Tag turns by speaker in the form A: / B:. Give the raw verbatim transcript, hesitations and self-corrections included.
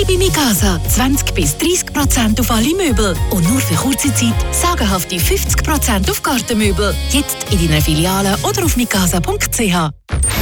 A: bei Mikasa zwanzig bis dreißig Prozent auf alle Möbel und nur für kurze Zeit sagenhafte fünfzig Prozent auf Gartenmöbel. Jetzt in deiner Filiale oder auf mikasa punkt c h.